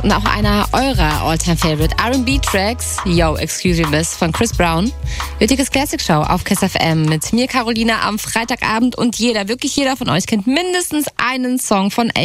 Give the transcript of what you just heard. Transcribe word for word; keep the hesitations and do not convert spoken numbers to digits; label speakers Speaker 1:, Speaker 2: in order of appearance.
Speaker 1: Und auch einer eurer All-Time-Favorite R and B-Tracks, Yo, Excuse Me Miss von Chris Brown. Nötiges Classic Show auf Kiss F M mit mir, Carolina, am Freitagabend. Und jeder, wirklich jeder von euch kennt mindestens einen Song von